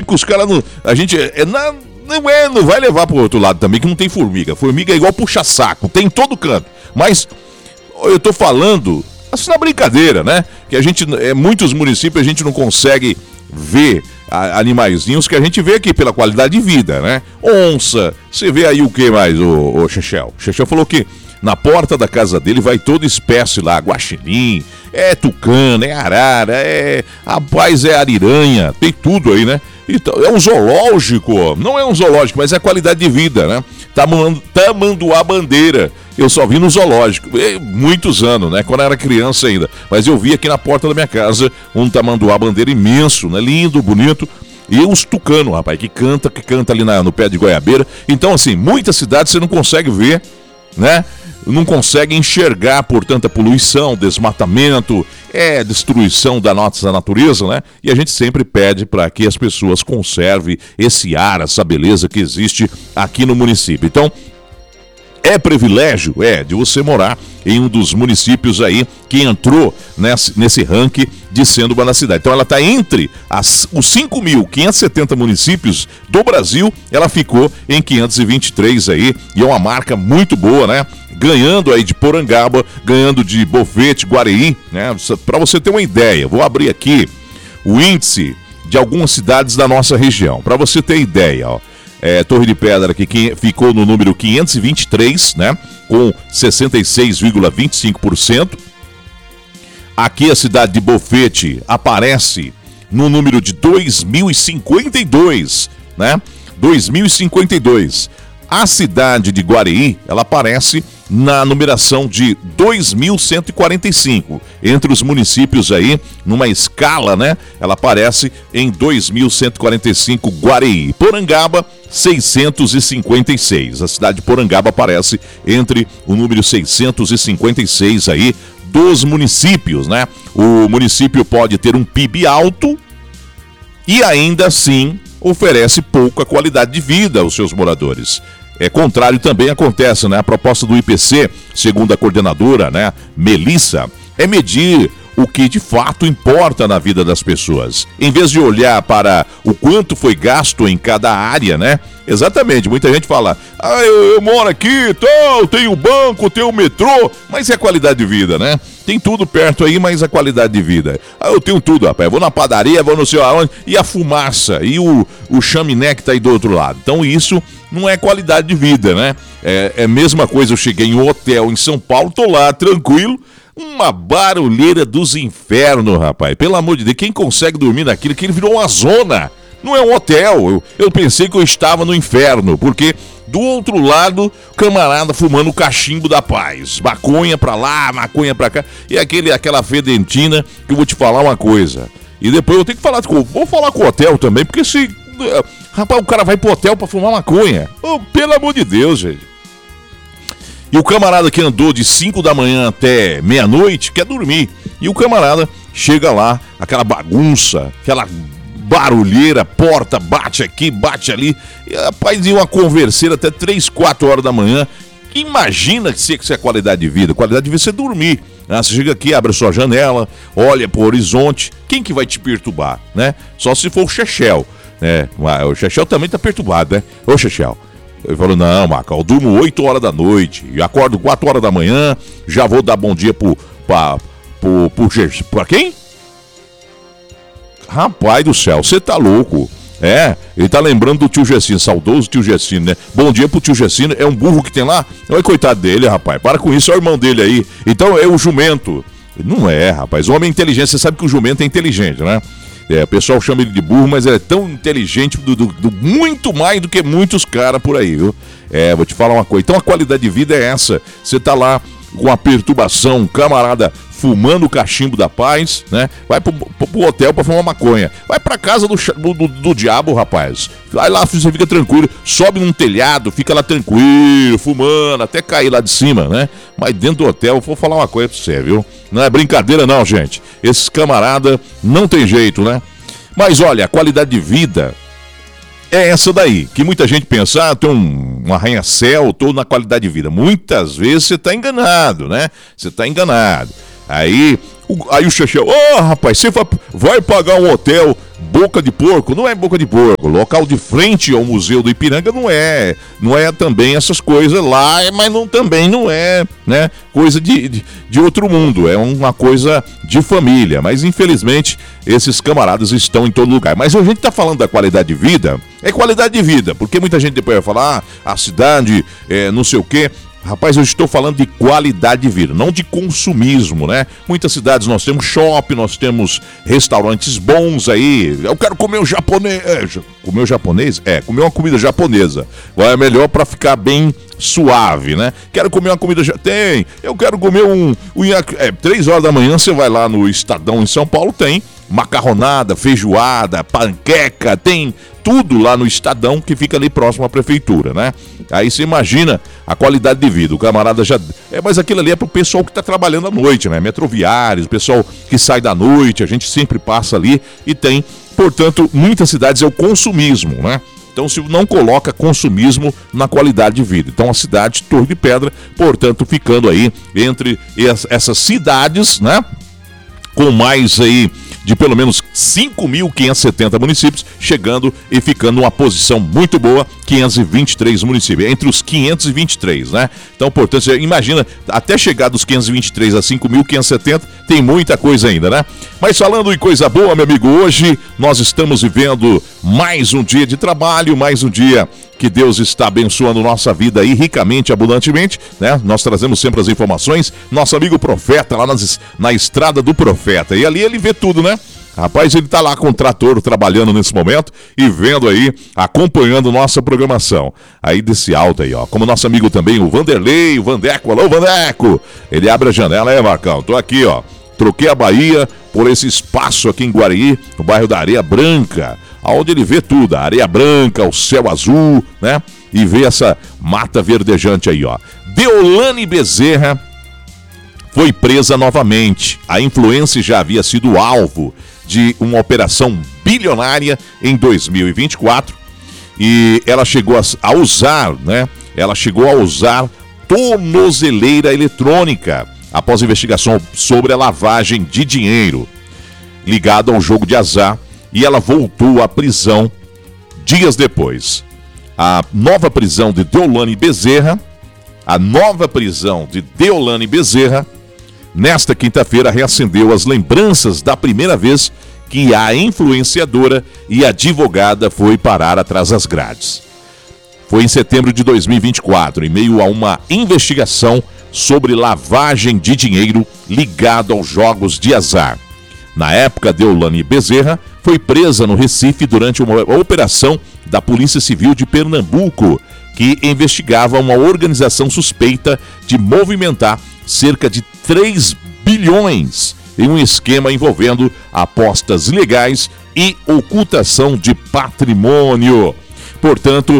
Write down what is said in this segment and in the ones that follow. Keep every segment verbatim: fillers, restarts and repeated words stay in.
porque os caras não... A gente... É, na, não, é, não vai levar pro outro lado também, que não tem formiga. Formiga é igual puxa-saco, tem em todo canto. Mas eu tô falando, assim, na brincadeira, né? Que a gente, é, muitos municípios a gente não consegue ver a, animaizinhos que a gente vê aqui pela qualidade de vida, né? Onça, você vê aí o que mais, o, o Chechel? O Chechel falou que na porta da casa dele vai toda espécie lá, guaxinim, é tucano, é arara, é... Rapaz, é ariranha, tem tudo aí, né? Então, é um zoológico, não é um zoológico, mas é qualidade de vida, né? Tamandu, Tamanduá Bandeira, eu só vi no zoológico, muitos anos, né? Quando eu era criança ainda, mas eu vi aqui na porta da minha casa um Tamanduá Bandeira imenso, né? Lindo, bonito. E os tucanos, rapaz, que canta, que canta ali na, no pé de goiabeira. Então, assim, muitas cidades você não consegue ver, né? Não consegue enxergar por tanta poluição, desmatamento, é destruição da nossa natureza, né? E a gente sempre pede para que as pessoas conservem esse ar, essa beleza que existe aqui no município. Então, é privilégio, é, de você morar em um dos municípios aí que entrou nesse, nesse ranking de sendo uma da cidade. Então ela está entre as, os cinco mil quinhentos e setenta municípios do Brasil, ela ficou em quinhentos e vinte e três aí, e é uma marca muito boa, né? Ganhando aí de Porangaba, ganhando de Bofete, Guareí, né? Para você ter uma ideia, vou abrir aqui o índice de algumas cidades da nossa região, para você ter ideia, ó. É, Torre de Pedra aqui que ficou no número quinhentos e vinte e três, né? Com sessenta e seis vírgula vinte e cinco por cento. Aqui a cidade de Bofete aparece no número de dois mil e cinquenta e dois, né? dois mil e cinquenta e dois. A cidade de Guareí, ela aparece na numeração de dois mil cento e quarenta e cinco. Entre os municípios aí, numa escala, né? Ela aparece em dois mil cento e quarenta e cinco, Guareí. Porangaba, seiscentos e cinquenta e seis. A cidade de Porangaba aparece entre o número seiscentos e cinquenta e seis aí dos municípios, né? O município pode ter um P I B alto e ainda assim oferece pouca qualidade de vida aos seus moradores. É contrário também acontece, né? A proposta do I P C, segundo a coordenadora, né, Melissa, é medir o que de fato importa na vida das pessoas. Em vez de olhar para o quanto foi gasto em cada área, né? Exatamente, muita gente fala, ah, eu, eu moro aqui, tô, tenho banco, tenho metrô, mas é a qualidade de vida, né? Tem tudo perto aí, mas a qualidade de vida. Ah, eu tenho tudo, rapaz, eu vou na padaria, vou não sei aonde, e a fumaça, e o, o chaminé que tá aí do outro lado. Então isso não é qualidade de vida, né? É, é a mesma coisa, eu cheguei em um hotel em São Paulo, tô lá, tranquilo, uma barulheira dos infernos, rapaz. Pelo amor de Deus, quem consegue dormir naquilo? Aquilo virou uma zona. Não é um hotel. Eu, eu pensei que eu estava no inferno, porque do outro lado, camarada fumando o cachimbo da paz. Maconha pra lá, maconha pra cá. E aquele, aquela fedentina que eu vou te falar uma coisa. E depois eu tenho que falar com... Vou falar com o hotel também, porque se... Rapaz, o cara vai pro hotel pra fumar maconha. Oh, pelo amor de Deus, gente. E o camarada que andou de cinco da manhã até meia-noite quer dormir. E o camarada chega lá, aquela bagunça, aquela barulheira, porta, bate aqui, bate ali. E, rapaz, e uma converseira até três, quatro horas da manhã. Imagina que se é qualidade de vida. Qualidade de vida é você dormir. Né? Você chega aqui, abre a sua janela, olha pro horizonte. Quem que vai te perturbar, né? Só se for o Chechel, né? O Chechel também tá perturbado, né? Ô, Chechel. Ele falou, não, Maca, eu durmo oito horas da noite e acordo quatro horas da manhã, já vou dar bom dia pro... Pra, pro, pro, pro pra quem? Rapaz do céu, você tá louco. É, ele tá lembrando do tio Gessino, saudoso tio Gessino, né? Bom dia pro tio Gessino, é um burro que tem lá? Olha, coitado dele, rapaz, para com isso, é o irmão dele aí. Então é o jumento. Não é, rapaz, o homem é inteligente, você sabe que o jumento é inteligente, né? É, o pessoal chama ele de burro, mas ele é tão inteligente, do, do, do, muito mais do que muitos caras por aí, viu? É, vou te falar uma coisa. Então a qualidade de vida é essa. Você tá lá com a perturbação, um camarada fumando o cachimbo da paz, né? Vai pro, pro, pro hotel pra fumar maconha. Vai pra casa do, do, do, do diabo, rapaz. Vai lá, você fica tranquilo. Sobe num telhado, fica lá tranquilo, fumando, até cair lá de cima, né? Mas dentro do hotel, eu vou falar uma coisa pra você, viu? Não é brincadeira não, gente. Esses camarada não tem jeito, né? Mas olha, a qualidade de vida é essa daí, que muita gente pensa, ah, tem um, um arranha-céu, tô na qualidade de vida. Muitas vezes você tá enganado, né? Você tá enganado. Aí o, aí o Chechel, ô oh, rapaz, você vai, vai pagar um hotel boca de porco, não é boca de porco. Local de frente ao Museu do Ipiranga não é, não é também essas coisas lá, mas não, também não é, né, coisa de, de, de outro mundo, é uma coisa de família, mas infelizmente esses camaradas estão em todo lugar. Mas a gente tá falando da qualidade de vida, é qualidade de vida, porque muita gente depois vai falar, ah, a cidade, é, não sei o quê. Rapaz, eu estou falando de qualidade de vida, não de consumismo, né? Muitas cidades nós temos shopping, nós temos restaurantes bons aí. Eu quero comer o japonês. É, comer o japonês? É, comer uma comida japonesa. É melhor para ficar bem suave, né? Quero comer uma comida... Tem. Eu quero comer um... um é, três horas da manhã você vai lá no Estadão em São Paulo, tem macarronada, feijoada, panqueca, tem tudo lá no Estadão que fica ali próximo à prefeitura, né? Aí você imagina a qualidade de vida, o camarada já... É, mas aquilo ali é pro pessoal que tá trabalhando à noite, né? Metroviários, pessoal que sai da noite, a gente sempre passa ali e tem, portanto, muitas cidades é o consumismo, né? Então, se não coloca consumismo na qualidade de vida. Então, a cidade Torre de Pedra, portanto, ficando aí entre essas cidades, né? Com mais aí de pelo menos cinco mil quinhentos e setenta municípios, chegando e ficando numa posição muito boa, quinhentos e vinte e três municípios, entre os quinhentos e vinte e três, né? Então, portanto, você imagina, até chegar dos quinhentos e vinte e três a cinco mil quinhentos e setenta, tem muita coisa ainda, né? Mas falando em coisa boa, meu amigo, hoje nós estamos vivendo mais um dia de trabalho, mais um dia que Deus está abençoando nossa vida aí ricamente, abundantemente, né? Nós trazemos sempre as informações. Nosso amigo Profeta, lá nas, na Estrada do Profeta. E ali ele vê tudo, né? Rapaz, ele tá lá com o trator trabalhando nesse momento e vendo aí, acompanhando nossa programação. Aí desse alto aí, ó. Como nosso amigo também, o Vanderlei, o Vandeco. Alô, Vandeco! Ele abre a janela, é, Marcão? Tô aqui, ó. Troquei a Bahia por esse espaço aqui em Guaraí, no bairro da Areia Branca, onde ele vê tudo, a areia branca, o céu azul, né? E vê essa mata verdejante aí, ó. Deolane Bezerra foi presa novamente. A influencer já havia sido alvo de uma operação bilionária em dois mil e vinte e quatro e ela chegou a usar, né? Ela chegou a usar tornozeleira eletrônica após investigação sobre a lavagem de dinheiro ligada ao jogo de azar. E ela voltou à prisão dias depois. A nova prisão de Deolane Bezerra, a nova prisão de Deolane Bezerra, nesta quinta-feira reacendeu as lembranças da primeira vez que a influenciadora e advogada foi parar atrás das grades. Foi em setembro de dois mil e vinte e quatro, em meio a uma investigação sobre lavagem de dinheiro ligado aos jogos de azar. Na época, Deolane Bezerra foi presa no Recife durante uma operação da Polícia Civil de Pernambuco, que investigava uma organização suspeita de movimentar cerca de três bilhões em um esquema envolvendo apostas ilegais e ocultação de patrimônio. Portanto,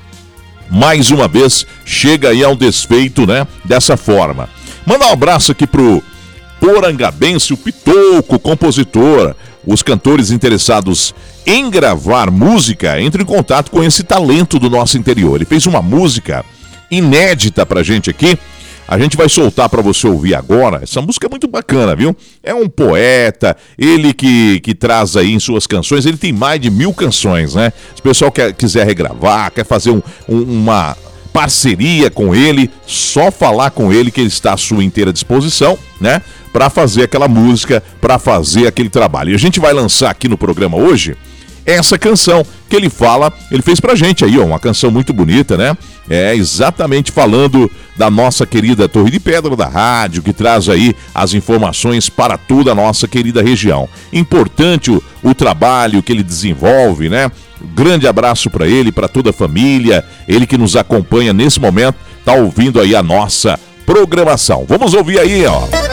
mais uma vez, chega aí ao desfeito, né, dessa forma. Manda um abraço aqui pro Porangabense, o Pitoco, compositor. Os cantores interessados em gravar música, entrem em contato com esse talento do nosso interior. Ele fez uma música inédita pra gente aqui. A gente vai soltar pra você ouvir agora. Essa música é muito bacana, viu? É um poeta, ele que, que traz aí em suas canções, ele tem mais de mil canções, né? Se o pessoal quer, quiser regravar, quer fazer um, um, uma parceria com ele, só falar com ele que ele está à sua inteira disposição, né? Para fazer aquela música, para fazer aquele trabalho. E a gente vai lançar aqui no programa hoje essa canção que ele fala, ele fez pra gente aí, ó, uma canção muito bonita, né? É exatamente falando da nossa querida Torre de Pedra da rádio, que traz aí as informações para toda a nossa querida região. Importante o, o trabalho que ele desenvolve, né? Grande abraço para ele, para toda a família, ele que nos acompanha nesse momento, tá ouvindo aí a nossa programação. Vamos ouvir aí, ó.